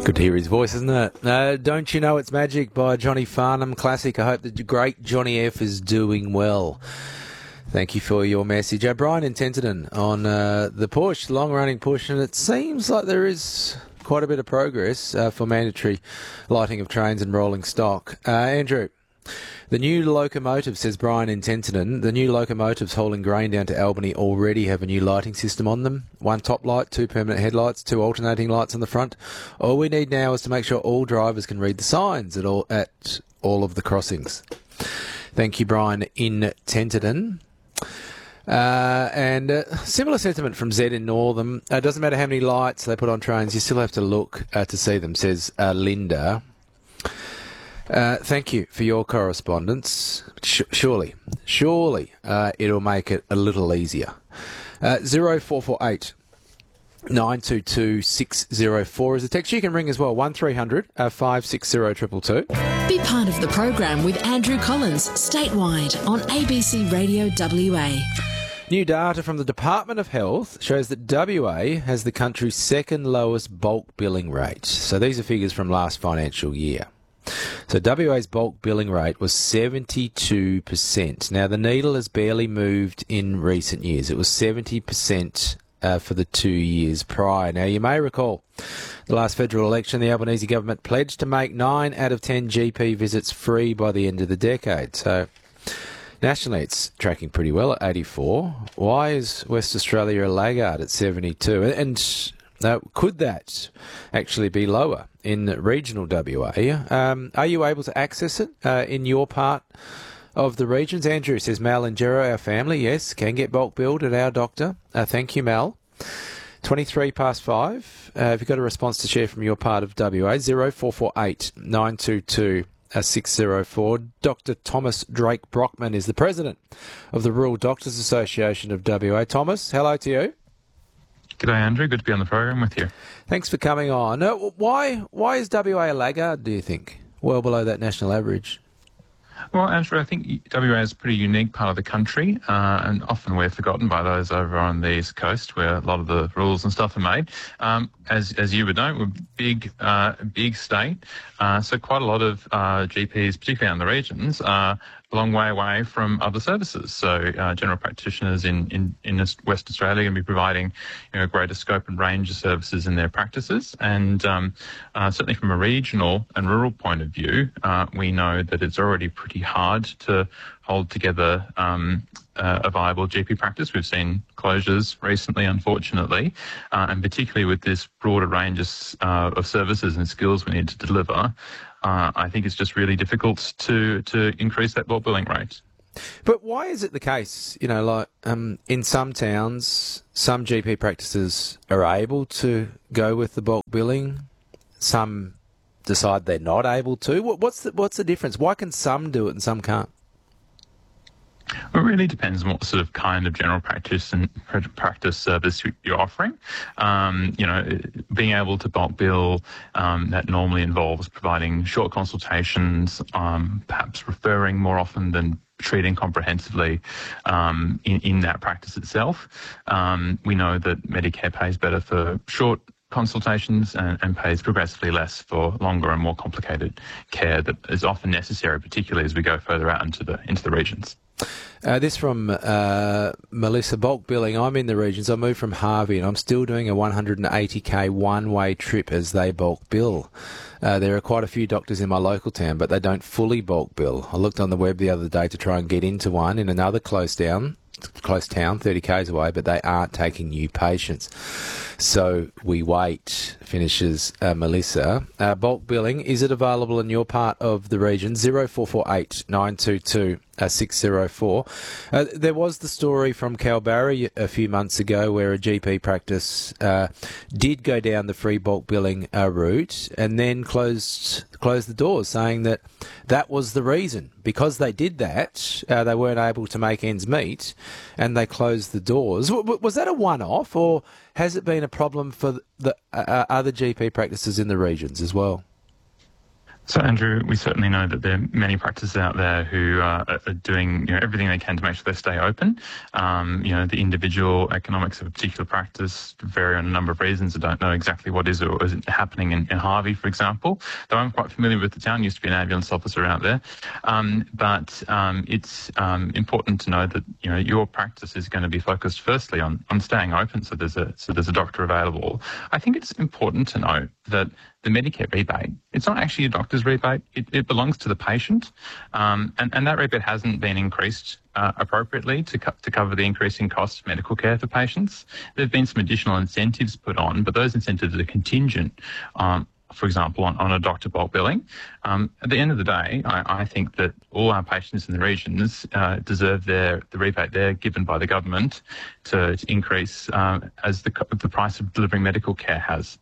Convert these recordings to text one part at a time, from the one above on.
Good to hear his voice, isn't it? Don't You Know It's Magic by Johnny Farnham, classic. I hope that the great Johnny F is doing well. Thank you for your message. Brian in Tenterden on the push, long-running push, and it seems like there is quite a bit of progress for mandatory lighting of trains and rolling stock. Andrew, the new locomotive, says Brian in Tenterden, the new locomotives hauling grain down to Albany already have a new lighting system on them. One top light, two permanent headlights, two alternating lights on the front. All we need now is to make sure all drivers can read the signs at all of the crossings. Thank you, Brian in Tenterden. And similar sentiment from Zed in Northam. It doesn't matter how many lights they put on trains, you still have to look to see them, says Linda. Thank you for your correspondence. Surely, it'll make it a little easier. 0448 922 604 is a text. You can ring as well, 1300 560 222. Be part of the program with Andrew Collins, statewide on ABC Radio WA. New data from the Department of Health shows that WA has the country's second lowest bulk billing rate. So these are figures from last financial year. So WA's bulk billing rate was 72%. Now, the needle has barely moved in recent years. It was 70% for the 2 years prior. Now, you may recall the last federal election, the Albanese government pledged to make 9 out of 10 GP visits free by the end of the decade. So nationally, it's tracking pretty well at 84. Why is West Australia a laggard at 72? And could that actually be lower in regional WA? Are you able to access it in your part of the regions? Andrew says, Mal and Gero, our family, yes, can get bulk billed at our doctor. Thank you, Mal. 23 past 5. If you've got a response to share from your part of WA, 0448 922 604. Dr. Thomas Drake Brockman is the president of the Rural Doctors Association of WA. Thomas, hello to you. G'day, Andrew. Good to be on the program with you. Thanks for coming on. Why is WA a laggard, do you think? Well below that national average. Well, Andrew, I think WA is a pretty unique part of the country, and often we're forgotten by those over on the East Coast where a lot of the rules and stuff are made. As you would know, we're a big state, so quite a lot of GPs, particularly in the regions, are a long way away from other services. So general practitioners in West Australia are going to be providing greater scope and range of services in their practices. And certainly from a regional and rural point of view, we know that it's already pretty hard to hold together a viable GP practice. We've seen closures recently, unfortunately, and particularly with this broader range of services and skills we need to deliver, I think it's just really difficult to increase that bulk billing rate. But why is it the case, in some towns, some GP practices are able to go with the bulk billing, some decide they're not able to? What's the difference? Why can some do it and some can't? Well, it really depends on what sort of kind of general practice and practice service you're offering. Being able to bulk bill, that normally involves providing short consultations, perhaps referring more often than treating comprehensively in that practice itself. We know that Medicare pays better for short consultations and pays progressively less for longer and more complicated care that is often necessary, particularly as we go further out into the regions. This from Melissa, bulk billing. I'm in the regions. I moved from Harvey and I'm still doing a 180k one-way trip as they bulk bill. There are quite a few doctors in my local town, but they don't fully bulk bill. I looked on the web the other day to try and get into one in another close town, 30 k's away, but they aren't taking new patients. So we wait, finishes Melissa. Bulk billing, is it available in your part of the region? 0448 922 604. There was the story from Kalbarri a few months ago where a GP practice did go down the free bulk billing route and then closed the doors, saying that was the reason. Because they did that, they weren't able to make ends meet and they closed the doors. Was that a one-off, or has it been a problem for the other GP practices in the regions as well? So, Andrew, we certainly know that there are many practices out there who are doing everything they can to make sure they stay open. The individual economics of a particular practice vary on a number of reasons. I don't know exactly what is or isn't happening in Harvey, for example, though I'm quite familiar with the town. Used to be an ambulance officer out there. But it's important to know that your practice is going to be focused firstly on staying open, so there's a doctor available. I think it's important to note that the Medicare rebate, it's not actually a doctor's rebate. It belongs to the patient, and that rebate hasn't been increased appropriately to cover the increasing cost of medical care for patients. There have been some additional incentives put on, but those incentives are contingent, for example, on a doctor bulk billing. At the end of the day, I think that all our patients in the regions deserve the rebate they're given by the government to increase as the price of delivering medical care has.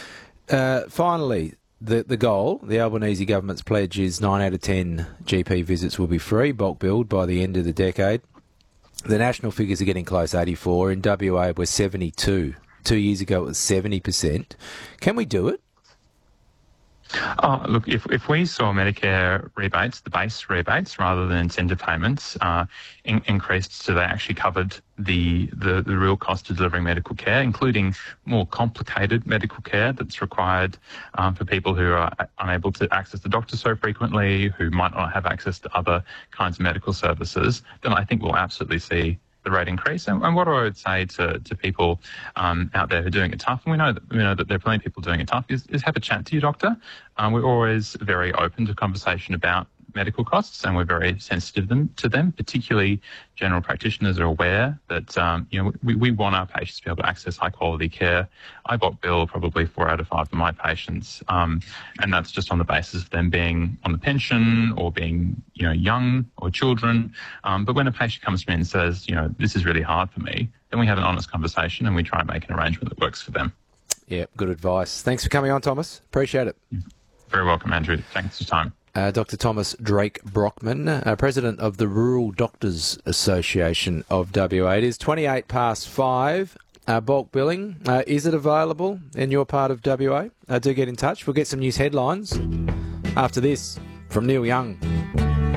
Finally, the goal, the Albanese government's pledge is 9 out of 10 GP visits will be free, bulk billed by the end of the decade. The national figures are getting close, 84. In WA, we're 72. 2 years ago, it was 70%. Can we do it? Look, if we saw Medicare rebates, the base rebates, rather than incentive payments, increased so they actually covered the real cost of delivering medical care, including more complicated medical care that's required for people who are unable to access the doctor so frequently, who might not have access to other kinds of medical services, then I think we'll absolutely see the rate increase. And what I would say to people out there who are doing it tough, and we know that there are plenty of people doing it tough, is have a chat to your doctor. We're always very open to conversation about medical costs, and we're very sensitive to them. Particularly, general practitioners are aware that we want our patients to be able to access high quality care. I bulk bill probably 4 out of 5 of my patients, and that's just on the basis of them being on the pension or being young or children. But when a patient comes to me and says, this is really hard for me, then we have an honest conversation and we try and make an arrangement that works for them. Yeah, good advice. Thanks for coming on, Thomas. Appreciate it. Very welcome, Andrew. Thanks for your time. Dr. Thomas Drake Brockman, President of the Rural Doctors Association of WA. It is 28 past 5. Bulk billing, is it available in your part of WA? Do get in touch. We'll get some news headlines after this from Neil Young.